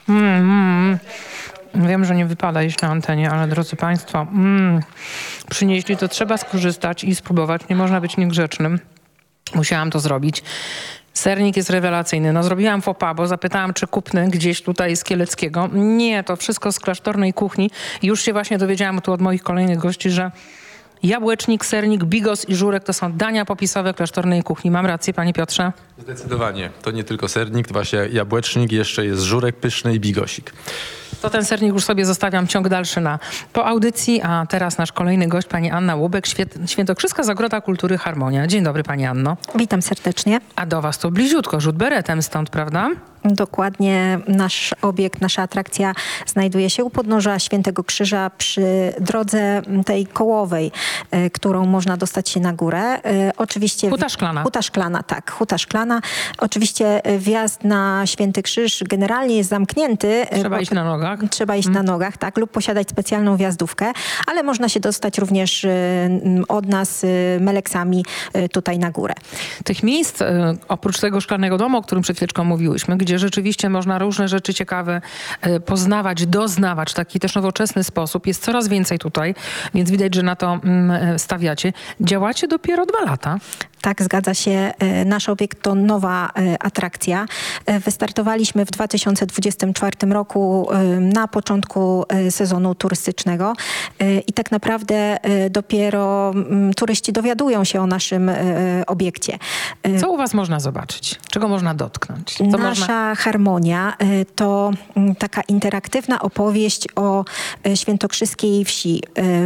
Wiem, że nie wypada iść na antenie, ale drodzy Państwo, przynieśli, to trzeba skorzystać i spróbować. Nie można być niegrzecznym. Musiałam to zrobić. Sernik jest rewelacyjny. No zrobiłam faux pas, bo zapytałam, czy kupny gdzieś tutaj z Kieleckiego. Nie, to wszystko z klasztornej kuchni. Już się właśnie dowiedziałam tu od moich kolejnych gości, że jabłecznik, sernik, bigos i żurek to są dania popisowe klasztornej kuchni. Mam rację, panie Piotrze? Zdecydowanie. To nie tylko sernik, to właśnie jabłecznik, jeszcze jest żurek pyszny i bigosik. To ten sernik już sobie zostawiam, ciąg dalszy po audycji, a teraz nasz kolejny gość, pani Anna Łubek, Świętokrzyska Zagroda Kultury Harmonia. Dzień dobry, pani Anno. Witam serdecznie. A do was to bliziutko, rzut beretem stąd, prawda? Dokładnie nasz obiekt, nasza atrakcja znajduje się u podnóża Świętego Krzyża przy drodze tej kołowej, którą można dostać się na górę. Oczywiście Huta Szklana. Huta Szklana, tak. Huta Szklana. Oczywiście wjazd na Święty Krzyż generalnie jest zamknięty. Trzeba iść na nogach. Trzeba iść na nogach, tak, lub posiadać specjalną wjazdówkę, ale można się dostać również od nas meleksami tutaj na górę. Tych miejsc, oprócz tego Szklanego Domu, o którym przed chwileczką mówiłyśmy, gdzie rzeczywiście można różne rzeczy ciekawe poznawać, doznawać w taki też nowoczesny sposób, jest coraz więcej tutaj, więc widać, że na to stawiacie. Działacie dopiero 2 lata. Tak, zgadza się. Nasz obiekt to nowa atrakcja. Wystartowaliśmy w 2024 roku na początku sezonu turystycznego i tak naprawdę dopiero turyści dowiadują się o naszym obiekcie. Co u was można zobaczyć? Czego można dotknąć? Nasza harmonia to taka interaktywna opowieść o świętokrzyskiej wsi.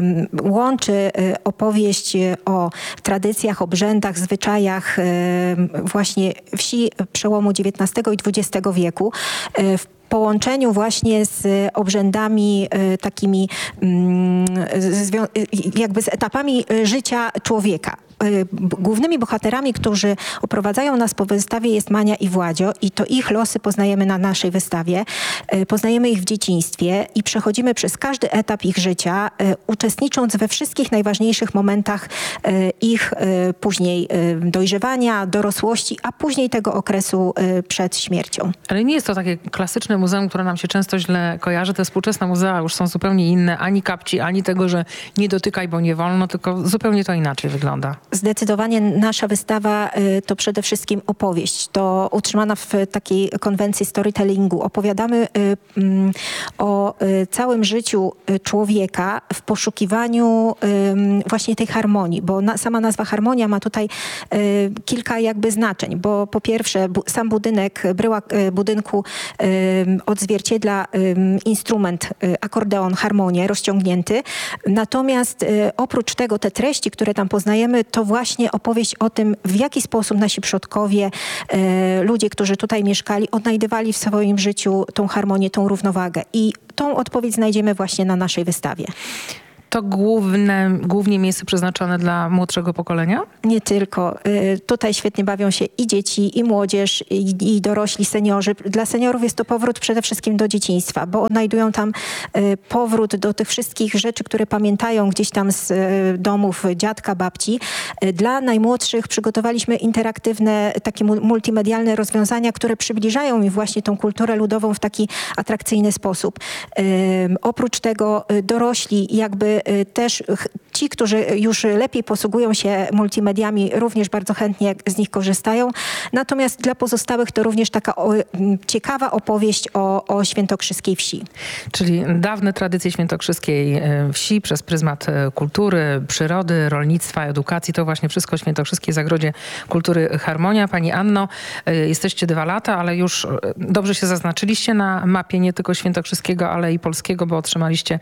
Łączy opowieść o tradycjach, obrzędach, zwyczajach właśnie wsi przełomu XIX i XX wieku w połączeniu właśnie z obrzędami takimi jakby z etapami życia człowieka. Głównymi bohaterami, którzy oprowadzają nas po wystawie, jest Mania i Władzio i to ich losy poznajemy na naszej wystawie. Poznajemy ich w dzieciństwie i przechodzimy przez każdy etap ich życia, uczestnicząc we wszystkich najważniejszych momentach ich później dojrzewania, dorosłości, a później tego okresu przed śmiercią. Ale nie jest to takie klasyczne muzeum, które nam się często źle kojarzy. Te współczesne muzea już są zupełnie inne. Ani kapci, ani tego, że nie dotykaj, bo nie wolno, tylko zupełnie to inaczej wygląda. Zdecydowanie nasza wystawa to przede wszystkim opowieść. To utrzymana w takiej konwencji storytellingu. Opowiadamy o całym życiu człowieka w poszukiwaniu właśnie tej harmonii, bo sama nazwa harmonia ma tutaj kilka jakby znaczeń, bo po pierwsze sam budynek, bryła budynku odzwierciedla instrument, akordeon, harmonię, rozciągnięty. Natomiast oprócz tego te treści, które tam poznajemy, to właśnie opowieść o tym, w jaki sposób nasi przodkowie, ludzie, którzy tutaj mieszkali, odnajdywali w swoim życiu tą harmonię, tą równowagę. I tą odpowiedź znajdziemy właśnie na naszej wystawie. To głównie miejsce przeznaczone dla młodszego pokolenia? Nie tylko. Tutaj świetnie bawią się i dzieci, i młodzież, i dorośli, seniorzy. Dla seniorów jest to powrót przede wszystkim do dzieciństwa, bo odnajdują tam powrót do tych wszystkich rzeczy, które pamiętają gdzieś tam z domów dziadka, babci. Dla najmłodszych przygotowaliśmy interaktywne, takie multimedialne rozwiązania, które przybliżają im właśnie tą kulturę ludową w taki atrakcyjny sposób. Oprócz tego dorośli jakby też ci, którzy już lepiej posługują się multimediami, również bardzo chętnie z nich korzystają. Natomiast dla pozostałych to również taka ciekawa opowieść o świętokrzyskiej wsi. Czyli dawne tradycje świętokrzyskiej wsi przez pryzmat kultury, przyrody, rolnictwa, edukacji. To właśnie wszystko w Świętokrzyskiej Zagrodzie Kultury Harmonia. Pani Anno, jesteście 2 lata, ale już dobrze się zaznaczyliście na mapie nie tylko świętokrzyskiego, ale i polskiego, bo otrzymaliście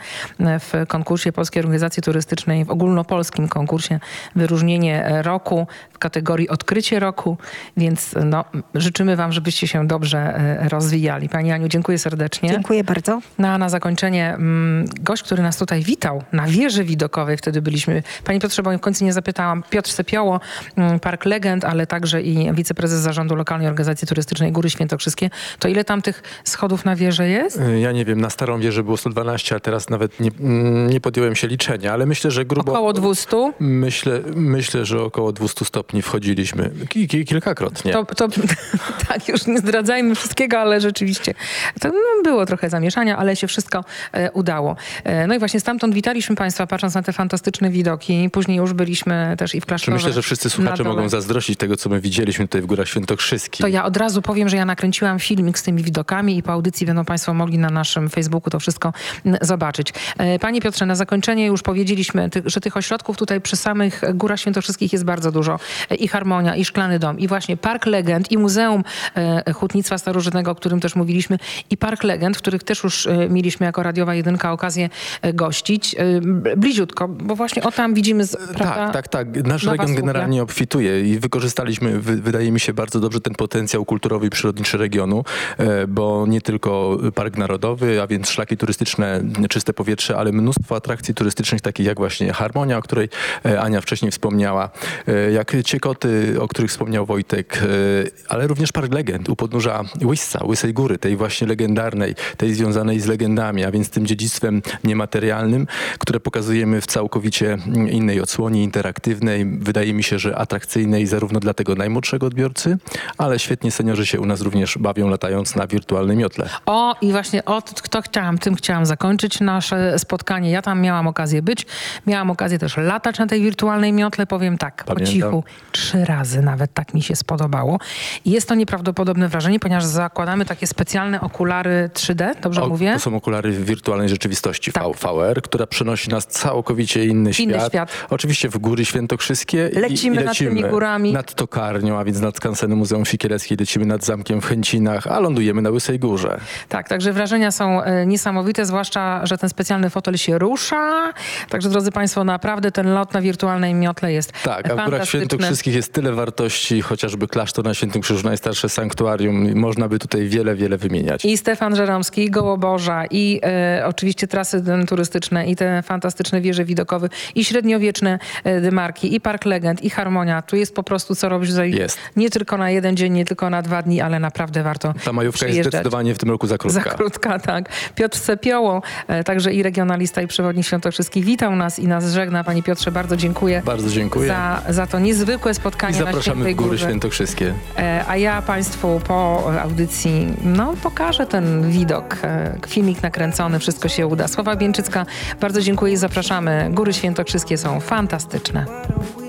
w konkursie Polskiej Organizacji Turystycznej, w ogólnopolskim konkursie wyróżnienie roku w kategorii Odkrycie Roku, więc życzymy wam, żebyście się dobrze rozwijali. Pani Aniu, dziękuję serdecznie. Dziękuję bardzo. Na zakończenie gość, który nas tutaj witał na wieży widokowej, wtedy byliśmy. Panie Piotrze, bo w końcu nie zapytałam, Piotr Sepioło, Park Legend, ale także i wiceprezes zarządu Lokalnej Organizacji Turystycznej Góry Świętokrzyskie. To ile tam tych schodów na wieżę jest? Ja nie wiem, na starą wieżę było 112, a teraz nawet nie podjąłem zdarzają się liczenia, ale myślę, że grubo... Około 200? Myślę, że około 200 stopni wchodziliśmy. Kilkakrotnie. To tak, już nie zdradzajmy wszystkiego, ale rzeczywiście to było trochę zamieszania, ale się wszystko udało. No i właśnie stamtąd witaliśmy Państwa, patrząc na te fantastyczne widoki. Później już byliśmy też i w Klasztorze. Myślę, że wszyscy słuchacze mogą zazdrościć tego, co my widzieliśmy tutaj w Górach Świętokrzyskich. To ja od razu powiem, że ja nakręciłam filmik z tymi widokami i po audycji będą Państwo mogli na naszym Facebooku to wszystko zobaczyć. Panie Piotrze, na zakończenie już powiedzieliśmy, że tych ośrodków tutaj przy samych Górach Świętokrzyskich jest bardzo dużo. I Harmonia, i Szklany Dom, i właśnie Park Legend, i Muzeum Hutnictwa Starożytnego, o którym też mówiliśmy, i Park Legend, w których też już mieliśmy jako Radiowa Jedynka okazję gościć. Bliziutko, bo właśnie o tam widzimy... Tak. Nasz region generalnie obfituje i wykorzystaliśmy, wydaje mi się, bardzo dobrze ten potencjał kulturowy i przyrodniczy regionu, bo nie tylko Park Narodowy, a więc szlaki turystyczne, czyste powietrze, ale mnóstwo atrakcji turystycznych, takich jak właśnie Harmonia, o której Ania wcześniej wspomniała, jak Ciekoty, o których wspomniał Wojtek, ale również Park Legend u podnóża Łysej Góry, tej właśnie legendarnej, tej związanej z legendami, a więc tym dziedzictwem niematerialnym, które pokazujemy w całkowicie innej odsłonie, interaktywnej, wydaje mi się, że atrakcyjnej zarówno dla tego najmłodszego odbiorcy, ale świetnie seniorzy się u nas również bawią, latając na wirtualnym miotle. O, i właśnie tym chciałam zakończyć nasze spotkanie. Ja tam miałam okazję być, miałam okazję też latać na tej wirtualnej miotle, powiem tak, po cichu, 3 razy nawet tak mi się spodobało. I jest to nieprawdopodobne wrażenie, ponieważ zakładamy takie specjalne okulary 3D, dobrze mówię? To są okulary wirtualnej rzeczywistości, tak. VR, która przenosi nas całkowicie inny świat. Oczywiście w Góry Świętokrzyskie. Lecimy nad tymi górami. Nad Tokarnią, a więc nad skansenem Muzeum Siekierowskiej, lecimy nad zamkiem w Chęcinach, a lądujemy na Łysej Górze. Tak, także wrażenia są niesamowite, zwłaszcza, że ten specjalny fotel się rusza. Także, drodzy Państwo, naprawdę ten lot na wirtualnej miotle jest tak, a w Górach Świętokrzyskich jest tyle wartości, chociażby klasztor na Świętym Krzyżu, najstarsze sanktuarium. Można by tutaj wiele wymieniać. I Stefan Żeromski, i Gołoborza, i oczywiście trasy turystyczne, i te fantastyczne wieże widokowe, i średniowieczne dymarki, i Park Legend, i Harmonia. Tu jest po prostu co robić tutaj nie tylko na 1 dzień, nie tylko na 2 dni, ale naprawdę warto Ta majówka jest zdecydowanie w tym roku za krótka. Za krótka, tak. Piotr Sepioło, także i regionalista, i przewodnik świętokrzyski, witał nas i nas żegna. Panie Piotrze, bardzo dziękuję. Bardzo dziękuję. Za to niezwykłe spotkanie na Świętej Górze. Góry Świętokrzyskie. A ja Państwu po audycji pokażę ten widok. Filmik nakręcony, wszystko się uda. Sława Bieńczycka, bardzo dziękuję i zapraszamy. Góry Świętokrzyskie są fantastyczne.